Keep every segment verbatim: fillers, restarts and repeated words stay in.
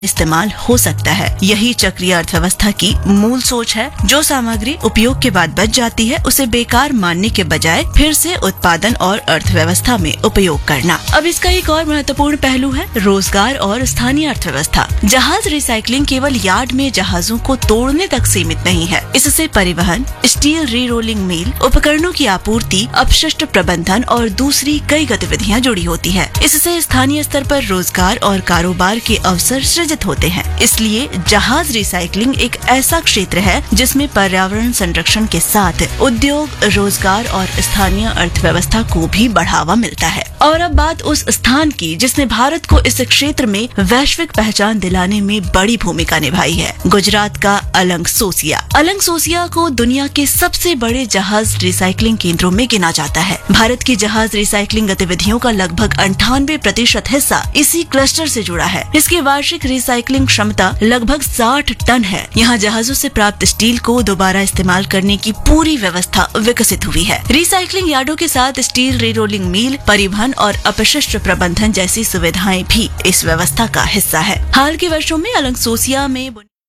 इस्तेमाल हो सकता है। यही चक्रीय अर्थव्यवस्था की मूल सोच है। जो सामग्री उपयोग के बाद बच जाती है उसे बेकार मानने के बजाय फिर से उत्पादन और अर्थव्यवस्था में उपयोग करना। अब इसका एक और महत्वपूर्ण पहलू है रोजगार और स्थानीय अर्थव्यवस्था। जहाज रिसाइकलिंग केवल यार्ड में जहाजों को तोड़ने तक सीमित नहीं है। इससे परिवहन, स्टील री रोलिंग मिल, उपकरणों की आपूर्ति, अपशिष्ट प्रबंधन और दूसरी कई गतिविधियाँ जुड़ी होती है। इससे स्थानीय स्तर पर रोजगार और कारोबार के अवसर सृजित होते हैं। इसलिए जहाज रिसाइकलिंग एक ऐसा क्षेत्र है जिसमें पर्यावरण संरक्षण के साथ उद्योग, रोजगार और स्थानीय अर्थव्यवस्था को भी बढ़ावा मिलता है। और अब बात उस स्थान की जिसने भारत को इस क्षेत्र में वैश्विक पहचान दिलाने में बड़ी भूमिका निभाई है। गुजरात का अलंग सोसिया। अलंग सोसिया को दुनिया के सबसे बड़े जहाज रिसाइकलिंग केंद्रों में गिना जाता है। भारत की जहाज रिसाइकलिंग गतिविधियों का लगभग अंठानवे प्रतिशत हिस्सा इसी क्लस्टर से जुड़ा है। इसकी वार्षिक रिसाइकलिंग क्षमता लगभग साठ टन है। यहाँ जहाजों से प्राप्त स्टील को दोबारा इस्तेमाल करने की पूरी व्यवस्था विकसित हुई है। रिसाइकलिंग यार्डों के साथ स्टील री रोलिंग मिल, परिवहन और अपशिष्ट प्रबंधन जैसी सुविधाएं भी इस व्यवस्था का हिस्सा है। हाल के वर्षों में अलंग सोसिया में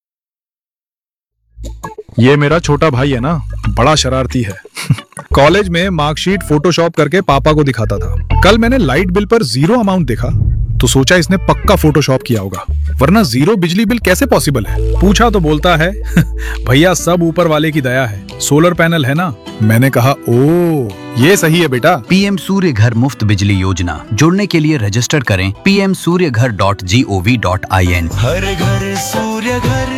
ये मेरा छोटा भाई है ना, बड़ा शरारती है। कॉलेज में मार्कशीट फोटोशॉप करके पापा को दिखाता था। कल मैंने लाइट बिल पर जीरो अमाउंट देखा तो सोचा इसने पक्का फोटोशॉप किया होगा, वरना जीरो बिजली बिल कैसे पॉसिबल है। पूछा तो बोलता है भैया सब ऊपर वाले की दया है, सोलर पैनल है ना। मैंने कहा ओ ये सही है बेटा। पीएम सूर्य घर मुफ्त बिजली योजना, जुड़ने के लिए रजिस्टर करें पी एम सूर्य घर dot G O V dot I N. हर घर सूर्य घर।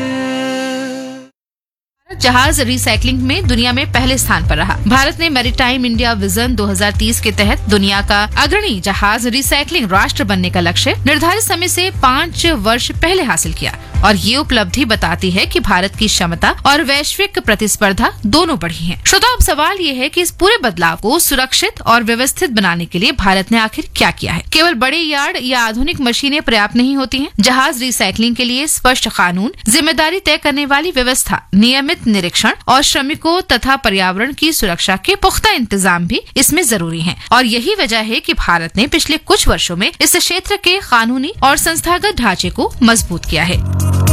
जहाज रिसाइकलिंग में दुनिया में पहले स्थान पर रहा। भारत ने मैरीटाइम इंडिया विजन दो हज़ार तीस के तहत दुनिया का अग्रणी जहाज रिसाइकलिंग राष्ट्र बनने का लक्ष्य निर्धारित समय से पाँच वर्ष पहले हासिल किया और ये उपलब्धि बताती है कि भारत की क्षमता और वैश्विक प्रतिस्पर्धा दोनों बढ़ी है। श्रोता, अब सवाल ये है कि इस पूरे बदलाव को सुरक्षित और व्यवस्थित बनाने के लिए भारत ने आखिर क्या किया है। केवल बड़े यार्ड या आधुनिक मशीनें पर्याप्त नहीं होती हैं। जहाज रिसाइकलिंग के लिए स्पष्ट कानून, जिम्मेदारी तय करने वाली व्यवस्था, नियमित निरीक्षण और श्रमिकों तथा पर्यावरण की सुरक्षा के पुख्ता इंतजाम भी इसमें जरूरी हैं। और यही वजह है कि भारत ने पिछले कुछ वर्षों में इस क्षेत्र के कानूनी और संस्थागत ढांचे को मजबूत किया है।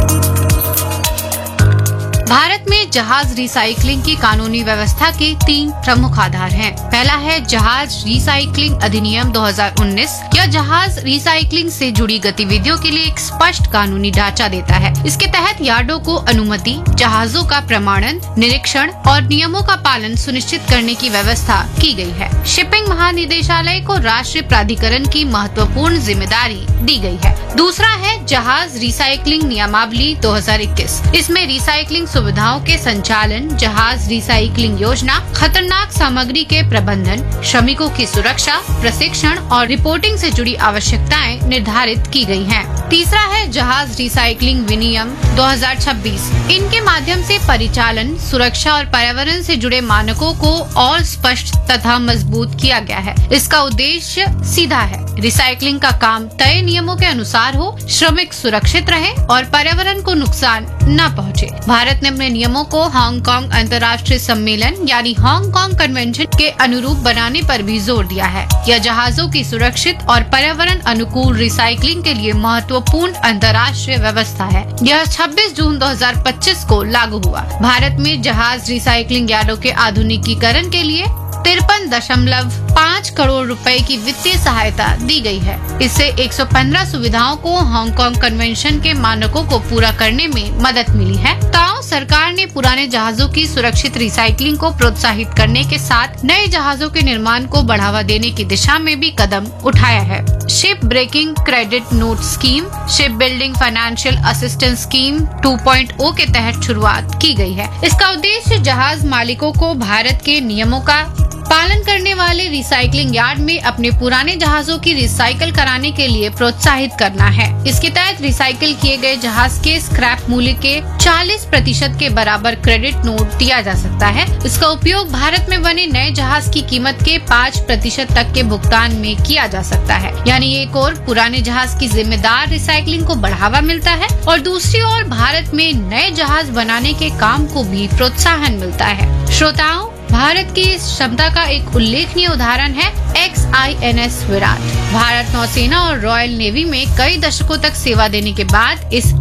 भारत में जहाज रिसाइकलिंग की कानूनी व्यवस्था के तीन प्रमुख आधार हैं। पहला है जहाज रिसाइकलिंग अधिनियम दो हज़ार उन्नीस। यह जहाज रिसाइकलिंग से जुड़ी गतिविधियों के लिए एक स्पष्ट कानूनी ढांचा देता है। इसके तहत यार्डों को अनुमति, जहाजों का प्रमाणन, निरीक्षण और नियमों का पालन सुनिश्चित करने की व्यवस्था की गई है। शिपिंग महानिदेशालय को राष्ट्रीय प्राधिकरण की महत्वपूर्ण जिम्मेदारी दी गई है। दूसरा है जहाज रिसाइकलिंग नियमावली दो हज़ार इक्कीस। इसमें रिसाइकलिंग सुविधाओं के संचालन, जहाज रिसाइकलिंग योजना, खतरनाक सामग्री के प्रबंधन, श्रमिकों की सुरक्षा, प्रशिक्षण और रिपोर्टिंग से जुड़ी आवश्यकताएं निर्धारित की गई हैं। तीसरा है जहाज रिसाइकलिंग विनियम दो हज़ार छब्बीस। इनके माध्यम से परिचालन, सुरक्षा और पर्यावरण से जुड़े मानकों को और स्पष्ट तथा मजबूत किया गया है। इसका उद्देश्य सीधा है, रिसाइकलिंग का काम तय नियमों के अनुसार हो, श्रमिक सुरक्षित रहे और पर्यावरण को नुकसान न पहुंचे। भारत ने अपने नियमों को हांगकांग अंतर्राष्ट्रीय सम्मेलन यानी हांगकांग कन्वेंशन के अनुरूप बनाने पर भी जोर दिया है। यह जहाजों की सुरक्षित और पर्यावरण अनुकूल रिसाइकलिंग के लिए महत्वपूर्ण अंतर्राष्ट्रीय व्यवस्था है। यह छब्बीस जून दो हज़ार पच्चीस को लागू हुआ। भारत में जहाज रिसाइकलिंग यार्डों के आधुनिकीकरण के लिए तिरपन दशमलव पाँच करोड़ रुपए की वित्तीय सहायता दी गई है। इससे एक सौ पंद्रह सुविधाओं को हांगकांग कन्वेंशन के मानकों को पूरा करने में मदद मिली है। ताऊ सरकार ने पुराने जहाजों की सुरक्षित रिसाइकलिंग को प्रोत्साहित करने के साथ नए जहाजों के निर्माण को बढ़ावा देने की दिशा में भी कदम उठाया है। Ship breaking credit note scheme, ship building financial assistance scheme two point ओ के तहत शुरुआत की गई है। इसका उद्देश्य जहाज मालिकों को भारत के नियमों का पालन करने वाले रिसाइकलिंग यार्ड में अपने पुराने जहाजों की रिसाइकल कराने के लिए प्रोत्साहित करना है। इसके तहत रिसाइकल किए गए जहाज के स्क्रैप मूल्य के चालीस प्रतिशत के बराबर क्रेडिट नोट दिया जा सकता है। इसका उपयोग भारत में बने नए जहाज की कीमत के पाँच प्रतिशत तक के भुगतान में किया जा सकता है। यानी एक ओर पुराने जहाज की जिम्मेदार रिसाइकलिंग को बढ़ावा मिलता है और दूसरी ओर भारत में नए जहाज बनाने के काम को भी प्रोत्साहन मिलता है। श्रोताओं, भारत की इस क्षमता का एक उल्लेखनीय उदाहरण है x I N S Virat. Bharat नौसेना और रॉयल नेवी में कई दशकों तक सेवा देने के बाद इस